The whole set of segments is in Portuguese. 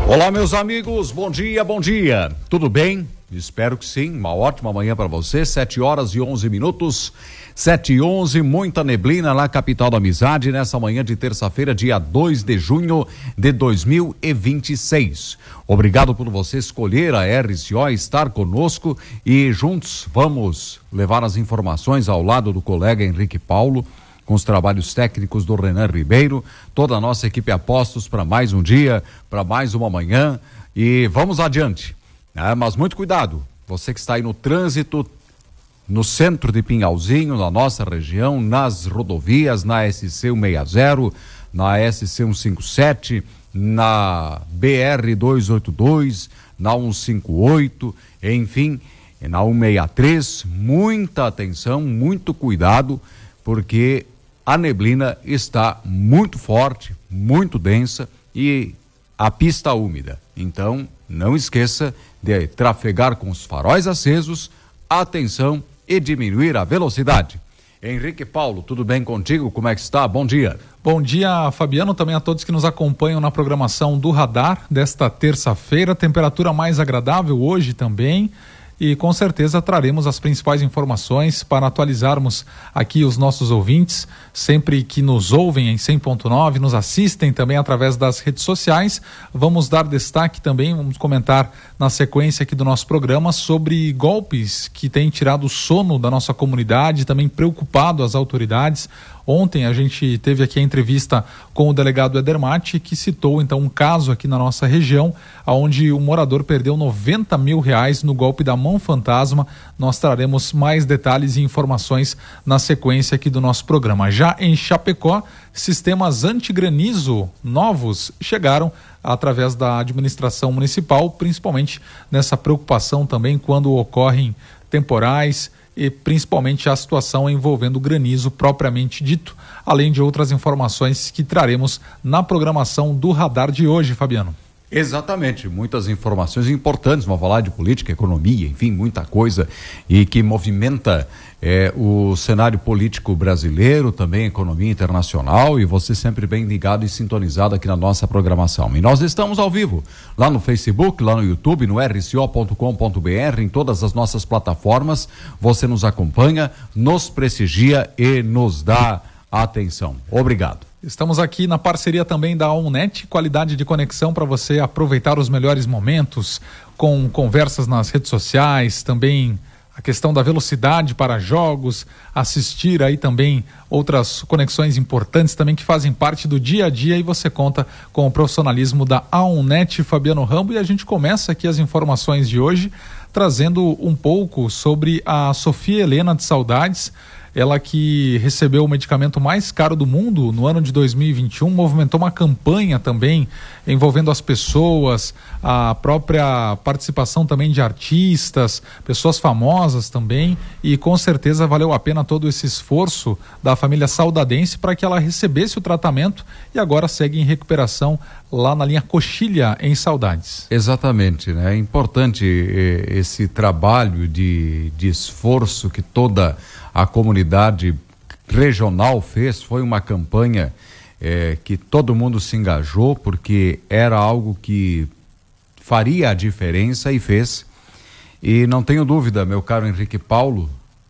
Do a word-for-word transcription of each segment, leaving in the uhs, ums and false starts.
Olá, meus amigos, bom dia, bom dia. Tudo bem? Espero que sim. Uma ótima manhã para você. Sete horas e onze minutos. Sete e onze, muita neblina na capital da amizade nessa manhã de terça-feira, dia dois de junho de dois mil e vinte e seis. Obrigado por você escolher a R C O, estar conosco e juntos vamos levar as informações ao lado do colega Henrique Paulo, com os trabalhos técnicos do Renan Ribeiro, toda a nossa equipe apostos para mais um dia, para mais uma manhã e vamos adiante. Ah, mas muito cuidado, você que está aí no trânsito, no centro de Pinhalzinho, na nossa região, nas rodovias, na S C cento e sessenta, na S C cento e cinquenta e sete, na B R duzentos e oitenta e dois, na cento e cinquenta e oito, enfim, na cento e sessenta e três, muita atenção, muito cuidado, porque a neblina está muito forte, muito densa e a pista úmida. Então, não esqueça de trafegar com os faróis acesos, atenção e diminuir a velocidade. Henrique Paulo, tudo bem contigo? Como é que está? Bom dia. Bom dia, Fabiano, também a todos que nos acompanham na programação do Radar desta terça-feira. Temperatura mais agradável hoje também. E com certeza traremos as principais informações para atualizarmos aqui os nossos ouvintes, sempre que nos ouvem em cem ponto nove, nos assistem também através das redes sociais. Vamos dar destaque também, vamos comentar na sequência aqui do nosso programa sobre golpes que têm tirado o sono da nossa comunidade, também preocupado as autoridades. Ontem a gente teve aqui a entrevista com o delegado Edermati, que citou então um caso aqui na nossa região, onde o morador perdeu noventa mil reais no golpe da mão fantasma. Nós traremos mais detalhes e informações na sequência aqui do nosso programa. Já em Chapecó, sistemas antigranizo novos chegaram através da administração municipal, principalmente nessa preocupação também quando ocorrem temporais e principalmente a situação envolvendo o granizo propriamente dito, além de outras informações que traremos na programação do Radar de hoje, Fabiano. Exatamente, muitas informações importantes, vamos falar de política, economia, enfim, muita coisa e que movimenta é, o cenário político brasileiro, também economia internacional, e você sempre bem ligado e sintonizado aqui na nossa programação. E nós estamos ao vivo, lá no Facebook, lá no YouTube, no r c o ponto com ponto b r, em todas as nossas plataformas, você nos acompanha, nos prestigia e nos dá atenção. Obrigado. Estamos aqui na parceria também da Onnet, qualidade de conexão para você aproveitar os melhores momentos, com conversas nas redes sociais, também a questão da velocidade para jogos, assistir aí também outras conexões importantes também que fazem parte do dia a dia, e você conta com o profissionalismo da Onnet, Fabiano Rambo, e a gente começa aqui as informações de hoje trazendo um pouco sobre a Sofia Helena de Saudades. Ela que recebeu o medicamento mais caro do mundo no ano de dois mil e vinte e um, movimentou uma campanha também envolvendo as pessoas, a própria participação também de artistas, pessoas famosas também, e com certeza valeu a pena todo esse esforço da família saudadense para que ela recebesse o tratamento e agora segue em recuperação lá na linha Coxilha, em Saudades. Exatamente, né? É importante eh, esse trabalho de, de esforço que toda a comunidade regional fez. Foi uma campanha eh, que todo mundo se engajou, porque era algo que faria a diferença e fez. E não tenho dúvida, meu caro Henrique Paulo,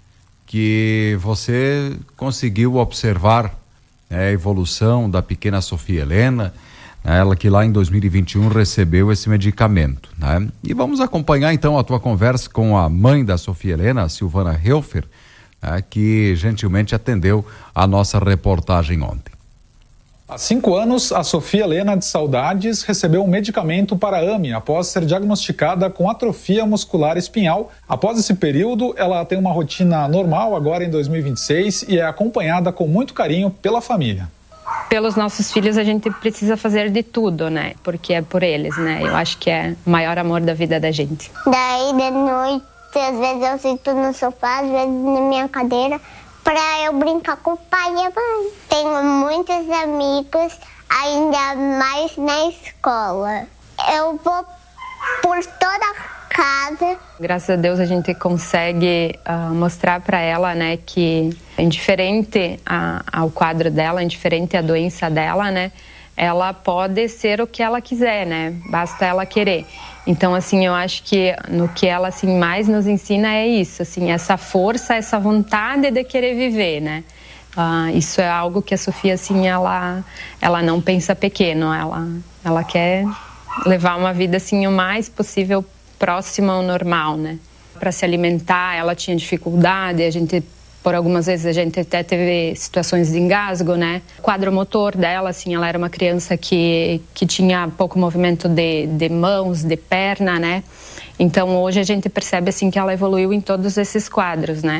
que você conseguiu observar, né, a evolução da pequena Sofia Helena, ela que lá em dois mil e vinte e um recebeu esse medicamento, né? E vamos acompanhar então a tua conversa com a mãe da Sofia Helena, a Silvana Helfer, né, que gentilmente atendeu a nossa reportagem ontem. Há cinco anos, a Sofia Helena de Saudades recebeu um medicamento para A M E após ser diagnosticada com atrofia muscular espinhal. Após esse período, ela tem uma rotina normal agora em dois mil e vinte e seis e é acompanhada com muito carinho pela família. Pelos nossos filhos a gente precisa fazer de tudo, né? Porque é por eles, né? Eu acho que é o maior amor da vida da gente. Daí de noite, às vezes eu sento no sofá, às vezes na minha cadeira, para eu brincar com o pai e a mãe. Tenho muitos amigos, ainda mais na escola. Eu vou por toda a casa. Graças a Deus a gente consegue uh, mostrar para ela, né, que indiferente a, ao quadro dela, indiferente à doença dela, né, ela pode ser o que ela quiser, né? Basta ela querer. Então, assim, eu acho que no que ela, assim, mais nos ensina é isso, assim, essa força, essa vontade de querer viver, né? Uh, isso é algo que a Sofia, assim, ela, ela não pensa pequeno, ela, ela quer levar uma vida, assim, o mais possível próxima ao normal, né? Para se alimentar, ela tinha dificuldade, a gente... Por algumas vezes a gente até teve situações de engasgo, né? O quadro motor dela, assim, ela era uma criança que, que tinha pouco movimento de, de mãos, de perna, né? Então, hoje a gente percebe, assim, que ela evoluiu em todos esses quadros, né?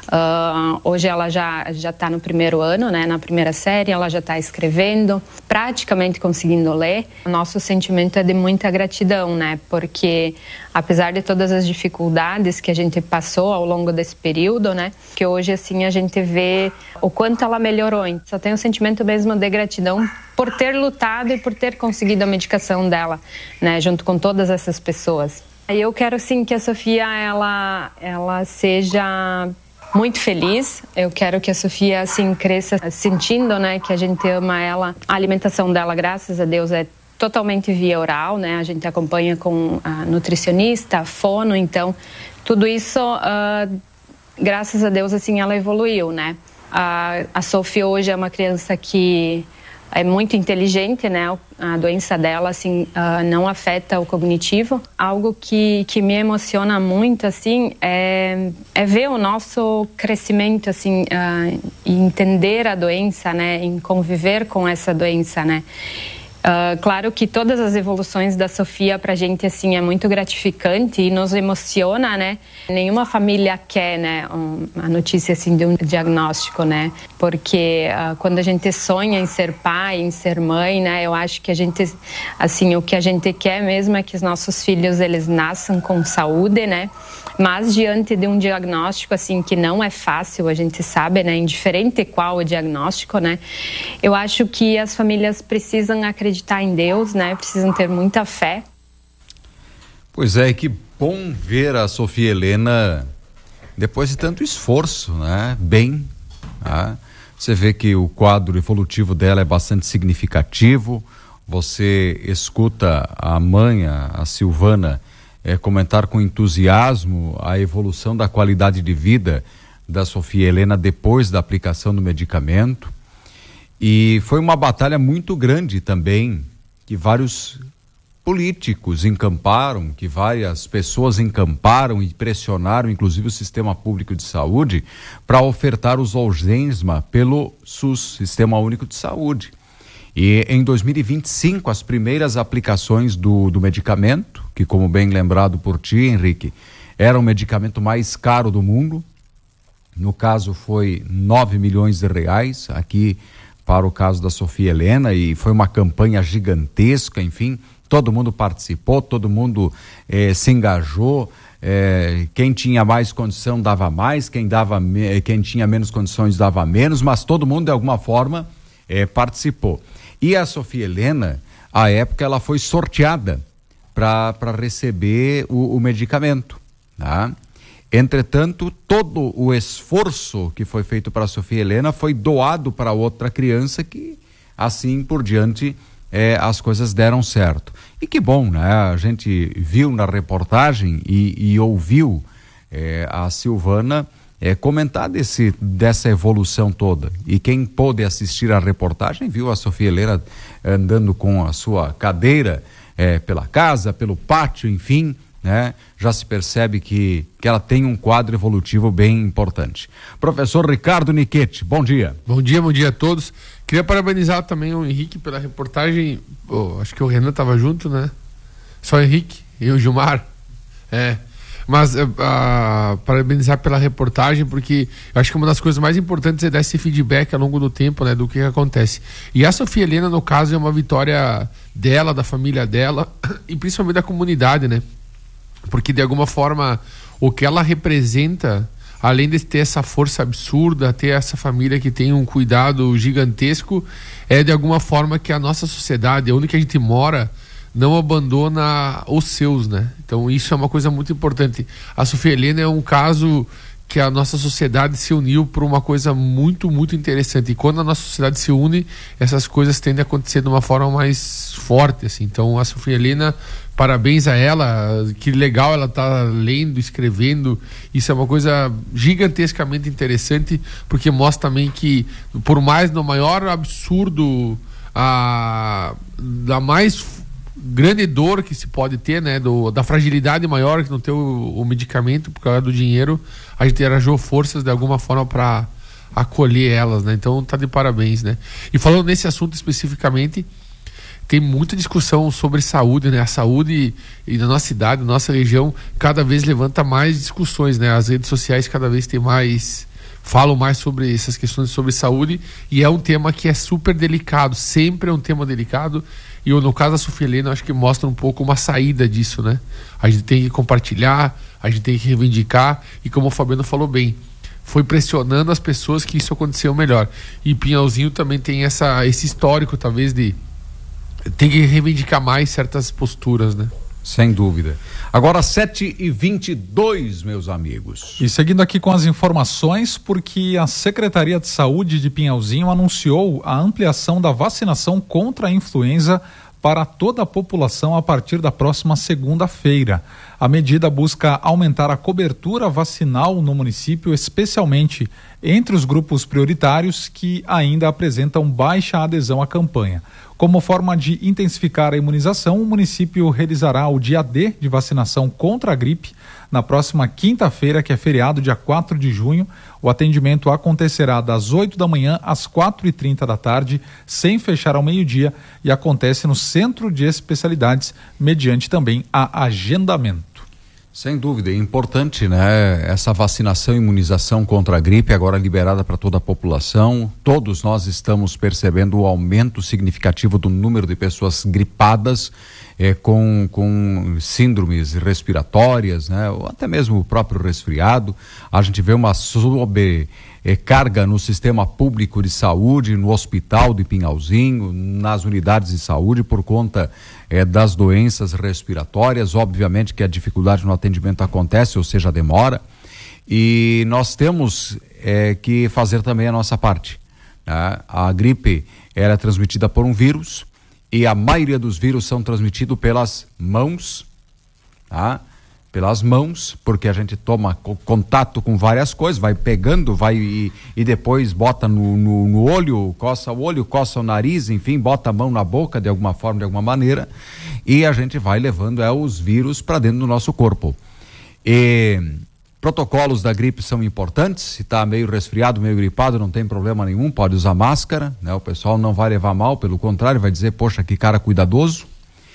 Uh, hoje ela já já está no primeiro ano, né? Na primeira série, ela já está escrevendo, praticamente conseguindo ler. O nosso sentimento é de muita gratidão, né? Porque, apesar de todas as dificuldades que a gente passou ao longo desse período, né? Que hoje, assim, a gente vê o quanto ela melhorou. Só tem o sentimento mesmo de gratidão por ter lutado e por ter conseguido a medicação dela, né? Junto com todas essas pessoas. Eu quero, sim, que a Sofia, ela, ela seja muito feliz. Eu quero que a Sofia, assim, cresça sentindo, né, que a gente ama ela. A alimentação dela, graças a Deus, é totalmente via oral, né? A gente acompanha com a nutricionista, a fono, então tudo isso, uh, graças a Deus, assim, ela evoluiu, né? A, a Sofia hoje é uma criança que é muito inteligente, né? A doença dela, assim, uh, não afeta o cognitivo. Algo que, que me emociona muito, assim, é, é ver o nosso crescimento, assim, uh, e entender a doença, né? Em conviver com essa doença, né? Uh, claro que todas as evoluções da Sofia pra gente, assim, é muito gratificante e nos emociona, né? Nenhuma família quer, né, um, a notícia, assim, de um diagnóstico, né? Porque uh, quando a gente sonha em ser pai, em ser mãe, né? Eu acho que a gente, assim, o que a gente quer mesmo é que os nossos filhos, eles nasçam com saúde, né? Mas diante de um diagnóstico, assim, que não é fácil, a gente sabe, né? Indiferente qual o diagnóstico, né? Eu acho que as famílias precisam acreditar em Deus, né? Precisam ter muita fé. Pois é, que bom ver a Sofia Helena, depois de tanto esforço, né? Bem, tá? Você vê que o quadro evolutivo dela é bastante significativo. Você escuta a mãe, a, a Silvana, É, comentar com entusiasmo a evolução da qualidade de vida da Sofia Helena depois da aplicação do medicamento. E foi uma batalha muito grande também, que vários políticos encamparam, que várias pessoas encamparam e pressionaram, inclusive o Sistema Público de Saúde, para ofertar o Zolgensma pelo SUS, Sistema Único de Saúde. E em dois mil e vinte e cinco, as primeiras aplicações do, do medicamento, que, como bem lembrado por ti, Henrique, era o medicamento mais caro do mundo. No caso, foi nove milhões de reais, aqui para o caso da Sofia Helena, e foi uma campanha gigantesca, enfim, todo mundo participou, todo mundo eh, se engajou. Eh, quem tinha mais condição dava mais, quem, dava me- quem tinha menos condições dava menos, mas todo mundo, de alguma forma, eh, participou. E a Sofia Helena, à época, ela foi sorteada para receber o, o medicamento, tá? Entretanto, todo o esforço que foi feito para a Sofia Helena foi doado para outra criança que, assim por diante, eh, as coisas deram certo. E que bom, né? A gente viu na reportagem e, e ouviu eh, a Silvana É, comentar desse, dessa evolução toda. E quem pôde assistir a reportagem viu a Sofia Helena andando com a sua cadeira é, pela casa, pelo pátio, enfim, né? Já se percebe que, que ela tem um quadro evolutivo bem importante. Professor Ricardo Nichetti, bom dia. Bom dia, bom dia a todos. Queria parabenizar também o Henrique pela reportagem. Oh, acho que o Renan estava junto, né? Só o Henrique e o Gilmar. É. Mas uh, uh, parabenizar pela reportagem, porque eu acho que uma das coisas mais importantes é dar esse feedback ao longo do tempo, né, do que, que acontece. E a Sofia Helena, no caso, é uma vitória dela, da família dela e principalmente da comunidade, né? Porque de alguma forma o que ela representa, além de ter essa força absurda, ter essa família que tem um cuidado gigantesco, é de alguma forma que a nossa sociedade, onde que a gente mora, não abandona os seus, né? Então isso é uma coisa muito importante. A Sofia Helena é um caso que a nossa sociedade se uniu por uma coisa muito, muito interessante. E quando a nossa sociedade se une, essas coisas tendem a acontecer de uma forma mais forte, assim. Então, a Sofia Helena, parabéns a ela, que legal ela tá lendo, escrevendo. Isso é uma coisa gigantescamente interessante, porque mostra também que, por mais no maior absurdo, a da mais grande dor que se pode ter, né, do, da fragilidade maior que não ter o, o medicamento por causa do dinheiro, a gente arranjou forças de alguma forma para acolher elas, né? Então tá de parabéns, né? E falando nesse assunto especificamente, tem muita discussão sobre saúde, né? A saúde e na nossa cidade, na nossa região, cada vez levanta mais discussões, né? As redes sociais cada vez tem mais, falam mais sobre essas questões sobre saúde, e é um tema que é super delicado, sempre é um tema delicado. E eu, no caso da Sofia Helena, acho que mostra um pouco uma saída disso, né? A gente tem que compartilhar, a gente tem que reivindicar, e como o Fabiano falou bem, foi pressionando as pessoas que isso aconteceu melhor. E Pinhalzinho também tem essa, esse histórico, talvez, de tem que reivindicar mais certas posturas, né? Sem dúvida. Agora sete e vinte e dois, meus amigos. E seguindo aqui com as informações, porque a Secretaria de Saúde de Pinhalzinho anunciou a ampliação da vacinação contra a influenza para toda a população a partir da próxima segunda-feira. A medida busca aumentar a cobertura vacinal no município, especialmente entre os grupos prioritários que ainda apresentam baixa adesão à campanha. Como forma de intensificar a imunização, o município realizará o dia D de vacinação contra a gripe na próxima quinta-feira, que é feriado, dia quatro de junho. O atendimento acontecerá das oito da manhã às quatro e trinta da tarde, sem fechar ao meio-dia, e acontece no Centro de Especialidades, mediante também a agendamento. Sem dúvida, é importante, né? Essa vacinação e imunização contra a gripe agora liberada para toda a população. Todos nós estamos percebendo o aumento significativo do número de pessoas gripadas eh, com, com síndromes respiratórias, né? Ou até mesmo o próprio resfriado. A gente vê uma sobre eh, carga no sistema público de saúde, no hospital de Pinhalzinho, nas unidades de saúde por conta É, das doenças respiratórias. Obviamente que a dificuldade no atendimento acontece, ou seja, demora, e nós temos é, que fazer também a nossa parte, né? A gripe ela é transmitida por um vírus, e a maioria dos vírus são transmitidos pelas mãos, tá? Pelas mãos, porque a gente toma co- contato com várias coisas, vai pegando, vai e, e depois bota no, no, no olho, coça o olho, coça o nariz, enfim, bota a mão na boca de alguma forma, de alguma maneira, e a gente vai levando é, os vírus para dentro do nosso corpo. E protocolos da gripe são importantes. Se está meio resfriado, meio gripado, não tem problema nenhum, pode usar máscara, né? O pessoal não vai levar mal, pelo contrário, vai dizer, poxa, que cara cuidadoso.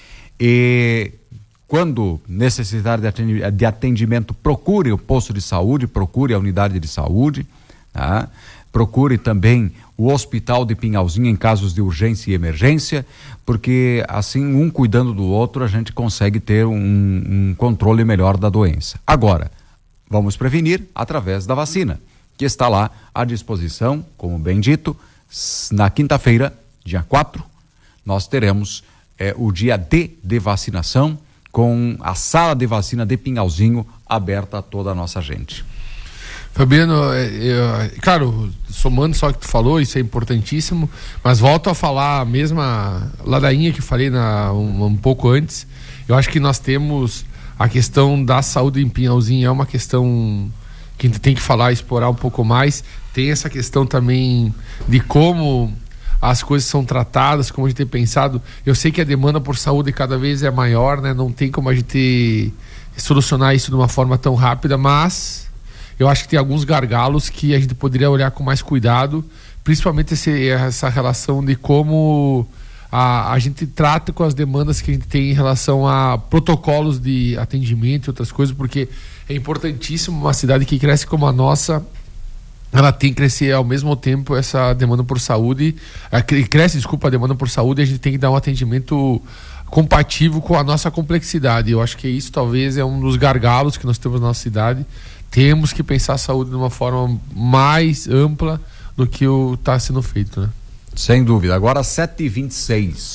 E quando necessitar de atendimento, procure o posto de saúde, procure a unidade de saúde, tá? Procure também o hospital de Pinhalzinho em casos de urgência e emergência, porque assim, um cuidando do outro, a gente consegue ter um, um controle melhor da doença. Agora, vamos prevenir através da vacina, que está lá à disposição, como bem dito. Na quinta-feira, dia quatro, nós teremos eh, o dia D de vacinação, com a sala de vacina de Pinhalzinho aberta a toda a nossa gente. Fabiano, eu, claro, somando só o que tu falou, isso é importantíssimo, mas volto a falar a mesma ladainha que falei na, um, um pouco antes. Eu acho que nós temos a questão da saúde em Pinhalzinho, é uma questão que a gente tem que falar, explorar um pouco mais. Tem essa questão também de como as coisas são tratadas, como a gente tem pensado. Eu sei que a demanda por saúde cada vez é maior, né? Não tem como a gente solucionar isso de uma forma tão rápida, mas eu acho que tem alguns gargalos que a gente poderia olhar com mais cuidado, principalmente esse, essa relação de como a, a gente trata com as demandas que a gente tem em relação a protocolos de atendimento e outras coisas, porque é importantíssimo uma cidade que cresce como a nossa, ela tem que crescer ao mesmo tempo essa demanda por saúde, cresce, desculpa, a demanda por saúde, e a gente tem que dar um atendimento compatível com a nossa complexidade. Eu acho que isso talvez é um dos gargalos que nós temos na nossa cidade. Temos que pensar a saúde de uma forma mais ampla do que o está sendo feito, né? Sem dúvida. Agora sete e vinte e seis.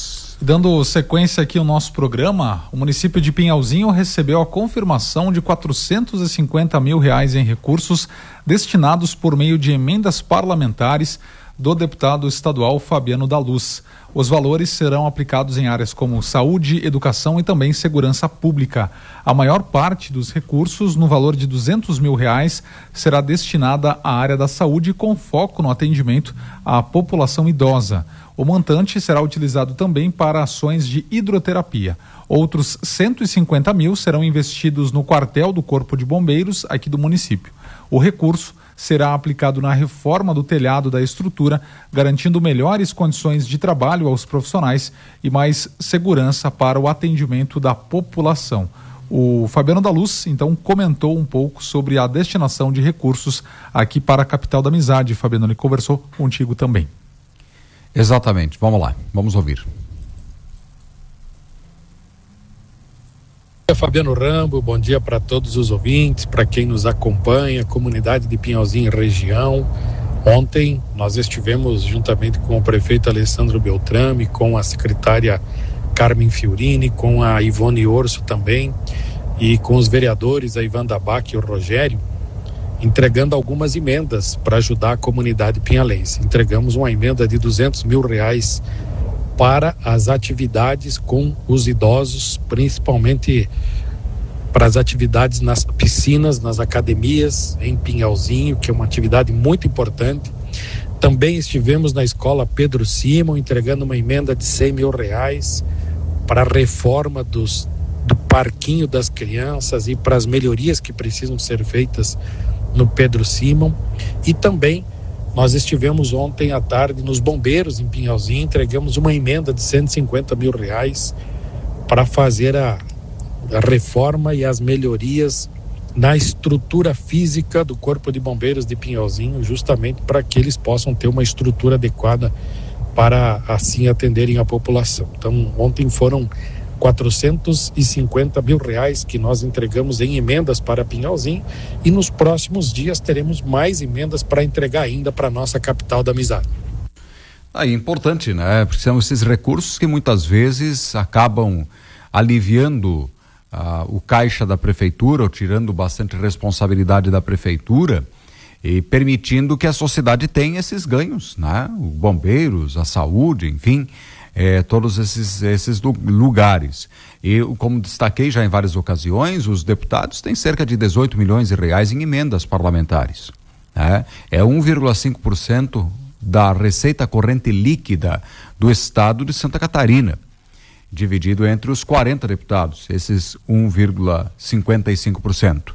Dando sequência aqui ao nosso programa, o município de Pinhalzinho recebeu a confirmação de quatrocentos e cinquenta mil reais em recursos destinados por meio de emendas parlamentares do deputado estadual Fabiano da Luz. Os valores serão aplicados em áreas como saúde, educação e também segurança pública. A maior parte dos recursos, no valor de duzentos mil reais, será destinada à área da saúde com foco no atendimento à população idosa. O montante será utilizado também para ações de hidroterapia. Outros cento e cinquenta mil serão investidos no quartel do Corpo de Bombeiros aqui do município. O recurso será aplicado na reforma do telhado da estrutura, garantindo melhores condições de trabalho aos profissionais e mais segurança para o atendimento da população. O Fabiano da Luz, então, comentou um pouco sobre a destinação de recursos aqui para a capital da amizade. Fabiano, ele conversou contigo também. Exatamente, vamos lá, vamos ouvir. Fabiano Rambo, bom dia para todos os ouvintes, para quem nos acompanha, comunidade de Pinhalzinho e região. Ontem nós estivemos juntamente com o prefeito Alessandro Beltrame, com a secretária Carmen Fiorini, com a Ivone Orso também, e com os vereadores, a Ivanda Bach e o Rogério, entregando algumas emendas para ajudar a comunidade pinhalense. Entregamos uma emenda de duzentos mil reais para as atividades com os idosos, principalmente para as atividades nas piscinas, nas academias, em Pinhalzinho, que é uma atividade muito importante. Também estivemos na escola Pedro Simon, entregando uma emenda de cem mil reais para a reforma dos, do parquinho das crianças e para as melhorias que precisam ser feitas no Pedro Simon. E também nós estivemos ontem à tarde nos bombeiros em Pinhalzinho, entregamos uma emenda de cento e cinquenta mil reais para fazer a, a reforma e as melhorias na estrutura física do Corpo de Bombeiros de Pinhalzinho, justamente para que eles possam ter uma estrutura adequada para assim atenderem a população. Então, ontem foram quatrocentos e cinquenta mil reais que nós entregamos em emendas para Pinhalzinho, e nos próximos dias teremos mais emendas para entregar ainda para a nossa capital da amizade. Aí, é importante, né? Porque são esses recursos que muitas vezes acabam aliviando ah, o caixa da prefeitura, ou tirando bastante responsabilidade da prefeitura e permitindo que a sociedade tenha esses ganhos, né? Os bombeiros, a saúde, enfim, É, todos esses, esses lugares. E como destaquei já em várias ocasiões, os deputados têm cerca de dezoito milhões de reais em emendas parlamentares, né? É um vírgula cinco por cento da receita corrente líquida do estado de Santa Catarina, dividido entre os quarenta deputados, esses um vírgula cinquenta e cinco por cento.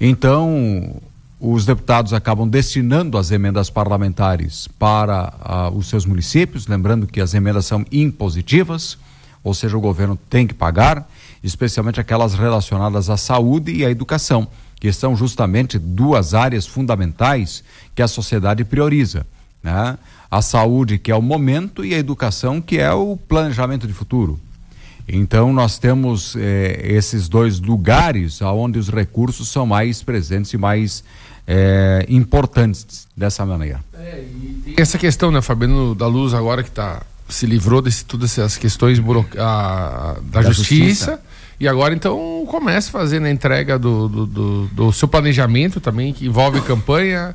Então, os deputados acabam destinando as emendas parlamentares para uh, os seus municípios, lembrando que as emendas são impositivas, ou seja, o governo tem que pagar, especialmente aquelas relacionadas à saúde e à educação, que são justamente duas áreas fundamentais que a sociedade prioriza, né? A saúde, que é o momento, e a educação, que é o planejamento de futuro. Então, nós temos eh, esses dois lugares onde os recursos são mais presentes e mais eh, importantes dessa maneira. É, e tem essa questão, né, Fabiano da Luz, agora que tá, se livrou de todas essas questões buroc... a, da, da justiça, justiça, e agora então começa a fazer a entrega do, do, do, do seu planejamento também, que envolve campanha,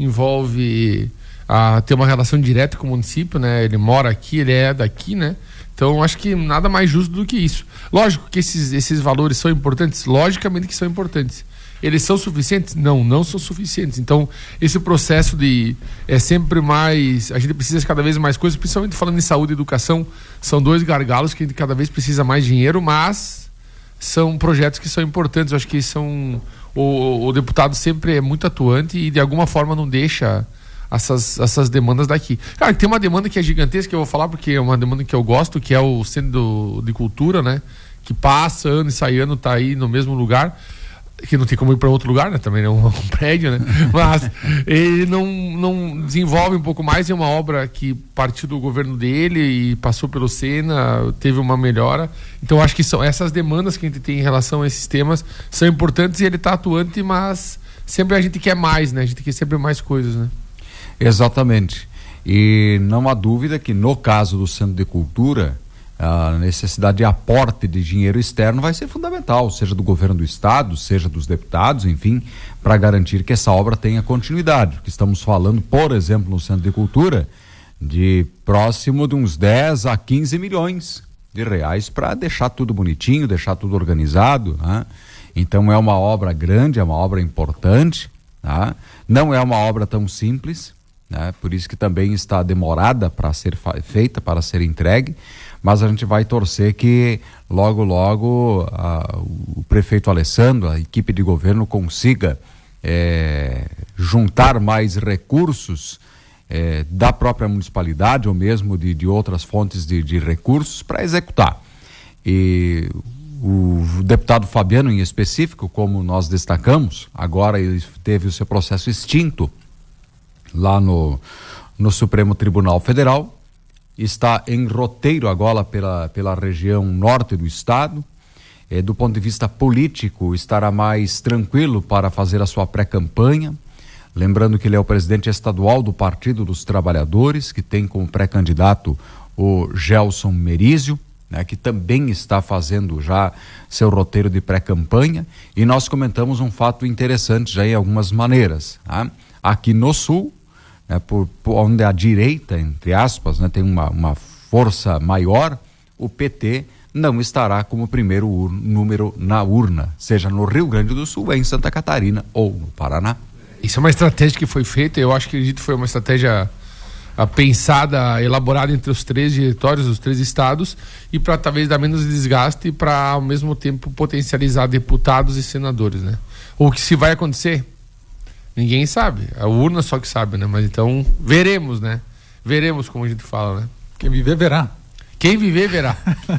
envolve a, ter uma relação direta com o município, né? Ele mora aqui, ele é daqui, né? Então, acho que nada mais justo do que isso. Lógico que esses, esses valores são importantes, logicamente que são importantes. Eles são suficientes? Não, não são suficientes. Então, esse processo de é sempre mais... A gente precisa de cada vez mais coisas, principalmente falando em saúde e educação, são dois gargalos que a gente cada vez precisa mais dinheiro, mas são projetos que são importantes. Eu acho que são... O, o deputado sempre é muito atuante e, de alguma forma, não deixa essas, essas demandas daqui. Cara, tem uma demanda que é gigantesca, que eu vou falar porque é uma demanda que eu gosto, que é o Centro de Cultura, né? Que passa ano e sai ano, tá aí no mesmo lugar, que não tem como ir para outro lugar, né? Também é um, um prédio, né? Mas ele não, não desenvolve um pouco mais, é uma obra que partiu do governo dele e passou pelo Sena, teve uma melhora. Então acho que são essas demandas que a gente tem em relação a esses temas são importantes e ele está atuante, mas sempre a gente quer mais, né? A gente quer sempre mais coisas, né? Exatamente. E não há dúvida que no caso do Centro de Cultura, a necessidade de aporte de dinheiro externo vai ser fundamental, seja do governo do estado, seja dos deputados, enfim, para garantir que essa obra tenha continuidade. Porque estamos falando, por exemplo, no Centro de Cultura, de próximo de uns dez a quinze milhões de reais para deixar tudo bonitinho, deixar tudo organizado, né? Então é uma obra grande, é uma obra importante, tá? Não é uma obra tão simples, né? Por isso que também está demorada para ser feita, para ser entregue, mas a gente vai torcer que logo, logo a, o prefeito Alessandro, a equipe de governo consiga é, juntar mais recursos é, da própria municipalidade ou mesmo de, de outras fontes de, de recursos para executar. E o deputado Fabiano, em específico, como nós destacamos, agora ele teve o seu processo extinto lá no, no Supremo Tribunal Federal, está em roteiro agora pela, pela região norte do estado. É, do ponto de vista político, estará mais tranquilo para fazer a sua pré-campanha. Lembrando que ele é o presidente estadual do Partido dos Trabalhadores, que tem como pré-candidato o Gelson Merizio, né, que também está fazendo já seu roteiro de pré-campanha, e nós comentamos um fato interessante já em algumas maneiras. Tá? Aqui no Sul, né, por, por onde a direita, entre aspas, né, tem uma, uma força maior, o P T não estará como primeiro ur, número na urna, seja no Rio Grande do Sul, em Santa Catarina ou no Paraná. Isso é uma estratégia que foi feita, eu acho que acredito que foi uma estratégia a pensada, elaborada entre os três diretórios, os três estados, e para talvez dar menos desgaste e para ao mesmo tempo potencializar deputados e senadores, né? O que se vai acontecer, ninguém sabe, a urna só que sabe, né? Mas então veremos, né? Veremos, como a gente fala, né? Quem viver verá. Quem viver verá.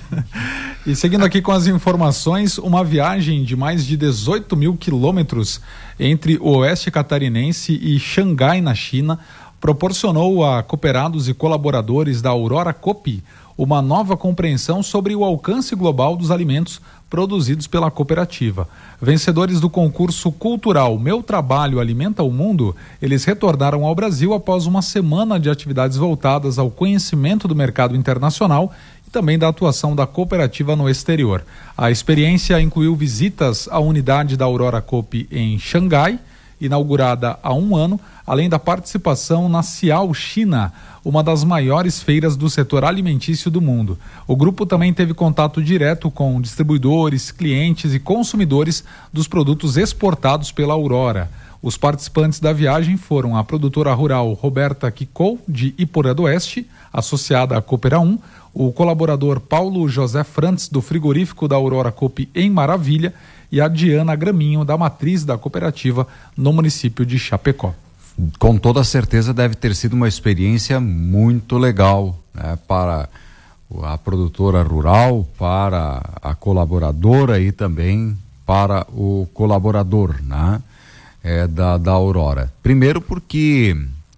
E seguindo aqui com as informações, uma viagem de mais de dezoito mil quilômetros entre o oeste catarinense e Xangai, na China, proporcionou a cooperados e colaboradores da Aurora Copi uma nova compreensão sobre o alcance global dos alimentos produzidos pela cooperativa. Vencedores do concurso cultural Meu Trabalho Alimenta o Mundo, eles retornaram ao Brasil após uma semana de atividades voltadas ao conhecimento do mercado internacional e também da atuação da cooperativa no exterior. A experiência incluiu visitas à unidade da Aurora Copi em Xangai, inaugurada há um ano, além da participação na Cial China, uma das maiores feiras do setor alimentício do mundo. O grupo também teve contato direto com distribuidores, clientes e consumidores dos produtos exportados pela Aurora. Os participantes da viagem foram a produtora rural Roberta Kikol, de Iporã do Oeste, associada à Coopera um, o colaborador Paulo José Frantz, do frigorífico da Aurora Copi em Maravilha, e a Diana Graminho, da matriz da cooperativa no município de Chapecó. Com toda certeza deve ter sido uma experiência muito legal, né, para a produtora rural, para a colaboradora e também para o colaborador, né, é, da, da Aurora. Primeiro porque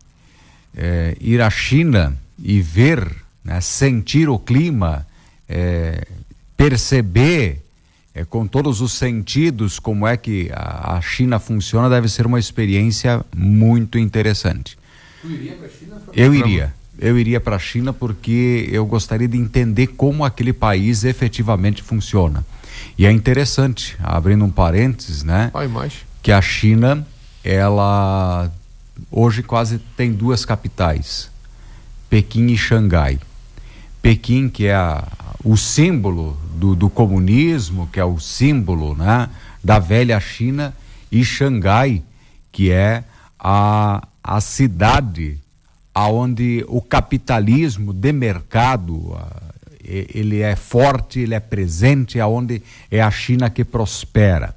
é, ir à China e ver, né, sentir o clima, é, perceber É, com todos os sentidos como é que a, a China funciona, deve ser uma experiência muito interessante. Tu iria para a China? Eu iria. Eu iria para a China porque eu gostaria de entender como aquele país efetivamente funciona. E é interessante, abrindo um parênteses, né? A imagem. Que a China, ela hoje quase tem duas capitais, Pequim e Xangai. Pequim, que é a, o símbolo do, do comunismo, que é o símbolo, né, da velha China, e Xangai, que é a, a cidade aonde o capitalismo de mercado, ele é forte, ele é presente, aonde é a China que prospera.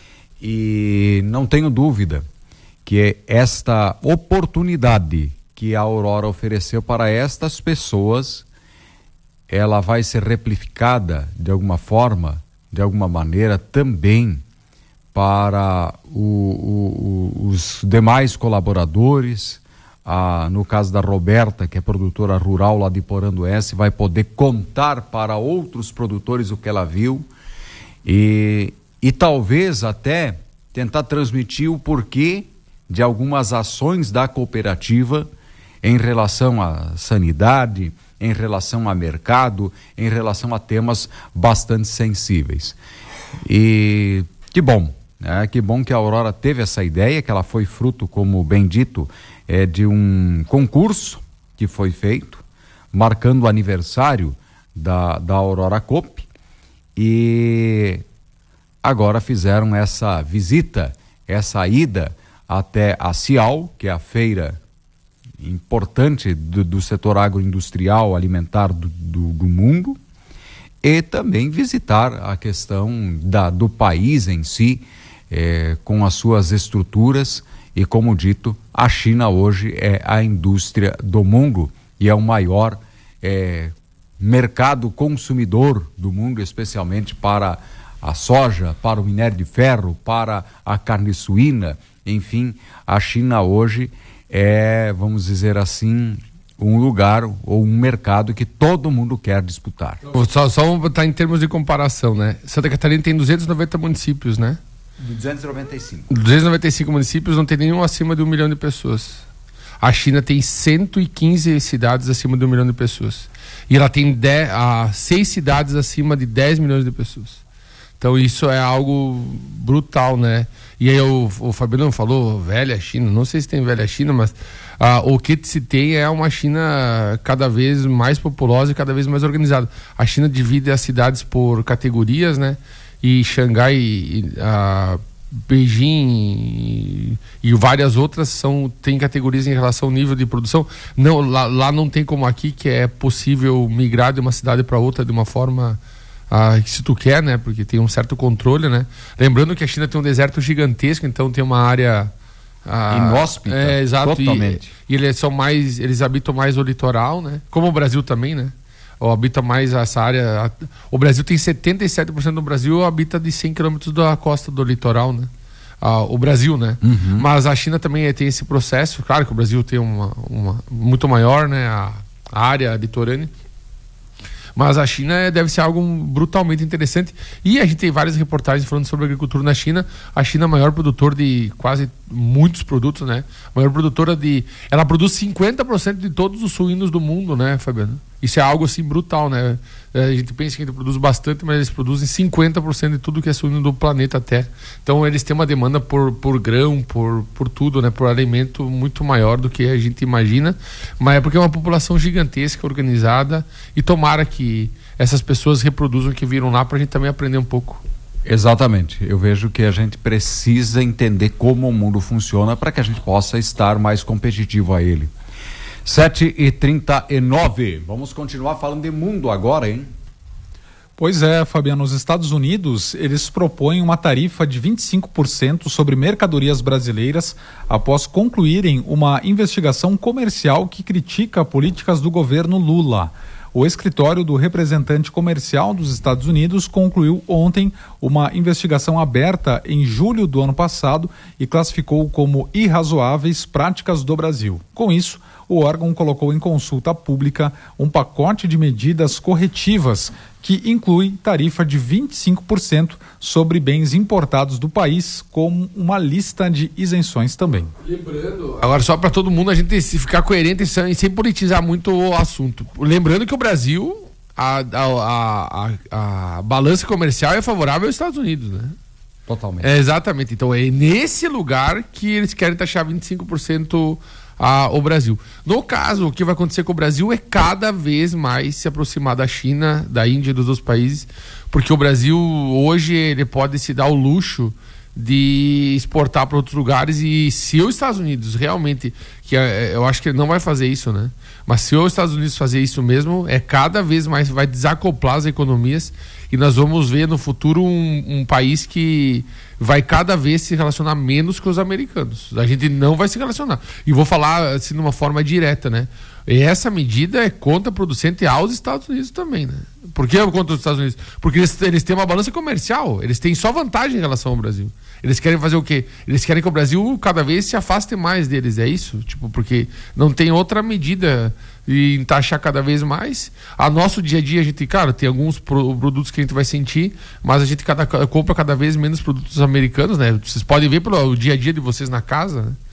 E não tenho dúvida que esta oportunidade que a Aurora ofereceu para estas pessoas, ela vai ser replicada de alguma forma, de alguma maneira também para o, o, os demais colaboradores. Ah, no caso da Roberta, que é produtora rural lá de Iporã do Oeste, vai poder contar para outros produtores o que ela viu e, e talvez até tentar transmitir o porquê de algumas ações da cooperativa em relação à sanidade, em relação a mercado, em relação a temas bastante sensíveis. E que bom, né? Que bom que a Aurora teve essa ideia, que ela foi fruto, como bem dito, é, de um concurso que foi feito, marcando o aniversário da, da Aurora Coop, e agora fizeram essa visita, essa ida até a Cial, que é a feira importante do, do setor agroindustrial alimentar do, do, do mundo, e também visitar a questão da, do país em si, é, com as suas estruturas, e como dito, a China hoje é a indústria do mundo e é o maior é, mercado consumidor do mundo, especialmente para a soja, para o minério de ferro, para a carne suína. Enfim, a China hoje é, vamos dizer assim, um lugar ou um mercado que todo mundo quer disputar. Só, só vamos botar em termos de comparação, né? Santa Catarina tem duzentos e noventa municípios, né? duzentos e noventa e cinco. duzentos e noventa e cinco municípios, não tem nenhum acima de um milhão de pessoas. A China tem cento e quinze cidades acima de um milhão de pessoas. E ela tem dez, ah, seis cidades acima de dez milhões de pessoas. Então isso é algo brutal, né? E aí o, o Fabiano falou velha China, não sei se tem velha China, mas ah, o que se tem é uma China cada vez mais populosa e cada vez mais organizada. A China divide as cidades por categorias, né? E Xangai, e, ah, Beijing e, e várias outras são, tem categorias em relação ao nível de produção. Não, lá, lá não tem como aqui, que é possível migrar de uma cidade para outra de uma forma... Ah, se tu quer, né? Porque tem um certo controle, né? Lembrando que a China tem um deserto gigantesco, então tem uma área ah, inóspita, é, exato, totalmente. E, e eles são mais, eles habitam mais o litoral, né? Como o Brasil também, né? Ou habita mais essa área. O Brasil tem setenta e sete por cento do Brasil habita de cem quilômetros da costa do litoral, né? Ah, o Brasil, né? Uhum. Mas a China também tem esse processo. Claro que o Brasil tem uma, uma muito maior, né? A, a área litorânea. Mas a China deve ser algo brutalmente interessante. E a gente tem várias reportagens falando sobre agricultura na China. A China é o maior produtor de quase muitos produtos, né? Maior produtora de... Ela produz cinquenta por cento de todos os suínos do mundo, né, Fabiano? Isso é algo assim brutal, né? A gente pensa que a gente produz bastante, mas eles produzem cinquenta por cento de tudo que é suíno do planeta Terra. Então eles têm uma demanda por, por grão, por, por tudo, né? Por alimento muito maior do que a gente imagina. Mas é porque é uma população gigantesca, organizada, e tomara que essas pessoas reproduzam o que viram lá para a gente também aprender um pouco. Exatamente. Eu vejo que a gente precisa entender como o mundo funciona para que a gente possa estar mais competitivo a ele. sete e trinta e nove. Vamos continuar falando de mundo agora, hein? Pois é, Fabiano, nos Estados Unidos, eles propõem uma tarifa de vinte e cinco por cento sobre mercadorias brasileiras após concluírem uma investigação comercial que critica políticas do governo Lula. O escritório do representante comercial dos Estados Unidos concluiu ontem uma investigação aberta em julho do ano passado e classificou como irrazoáveis práticas do Brasil. Com isso, o órgão colocou em consulta pública um pacote de medidas corretivas que inclui tarifa de vinte e cinco por cento sobre bens importados do país, com uma lista de isenções também. Lembrando, agora só para todo mundo a gente ficar coerente e sem, sem politizar muito o assunto. Lembrando que o Brasil, a, a, a, a balança comercial é favorável aos Estados Unidos, né? Totalmente. É, exatamente. Então é nesse lugar que eles querem taxar vinte e cinco por cento a, o Brasil. No caso, o que vai acontecer com o Brasil é cada vez mais se aproximar da China, da Índia e dos outros países, porque o Brasil hoje ele pode se dar o luxo de exportar para outros lugares, e se os Estados Unidos realmente, que eu acho que ele não vai fazer isso, né? Mas se os Estados Unidos fazer isso mesmo, é cada vez mais vai desacoplar as economias, e nós vamos ver no futuro um, um país que vai cada vez se relacionar menos com os americanos. A gente não vai se relacionar. E vou falar assim de uma forma direta, né? E essa medida é contraproducente aos Estados Unidos também, né? Por que é contra os Estados Unidos? Porque eles, eles têm uma balança comercial, eles têm só vantagem em relação ao Brasil. Eles querem fazer o quê? Eles querem que o Brasil cada vez se afaste mais deles, é isso? Tipo, porque não tem outra medida em taxar cada vez mais. A nosso dia a dia, a gente, cara, tem alguns pro, produtos que a gente vai sentir, mas a gente cada, compra cada vez menos produtos americanos, né? Vocês podem ver pelo dia a dia de vocês na casa, né?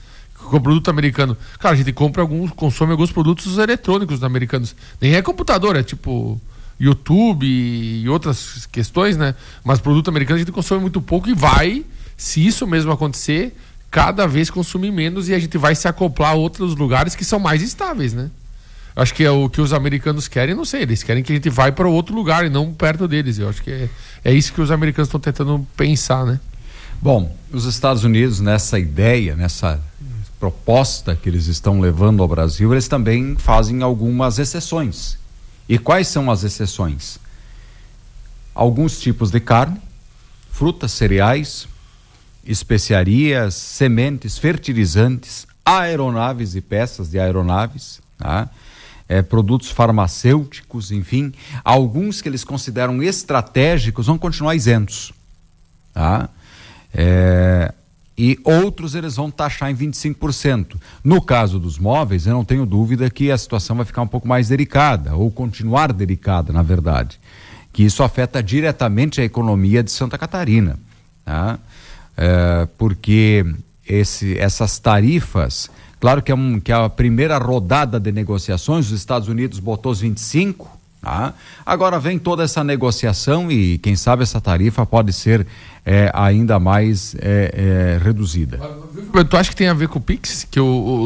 com o produto americano. Cara, a gente compra alguns, consome alguns produtos eletrônicos americanos. Nem é computador, é tipo YouTube e outras questões, né? Mas produto americano a gente consome muito pouco e vai, se isso mesmo acontecer, cada vez consumir menos e a gente vai se acoplar a outros lugares que são mais estáveis, né? Acho que é o que os americanos querem, não sei, eles querem que a gente vá para outro lugar e não perto deles. Eu acho que é, é isso que os americanos estão tentando pensar, né? Bom, os Estados Unidos, nessa ideia, nessa proposta que eles estão levando ao Brasil, eles também fazem algumas exceções. E quais são as exceções? Alguns tipos de carne, frutas, cereais, especiarias, sementes, fertilizantes, aeronaves e peças de aeronaves, tá? É, produtos farmacêuticos, enfim, alguns que eles consideram estratégicos vão continuar isentos, tá? É, e outros eles vão taxar em vinte e cinco por cento. No caso dos móveis, eu não tenho dúvida que a situação vai ficar um pouco mais delicada, ou continuar delicada, na verdade, que isso afeta diretamente a economia de Santa Catarina, tá? É, porque esse, essas tarifas, claro que é, um, que é a primeira rodada de negociações, os Estados Unidos botou os vinte e cinco, tá? Agora vem toda essa negociação e quem sabe essa tarifa pode ser é, ainda mais é, é, reduzida. Tu acha que tem a ver com o Pix? Que o, o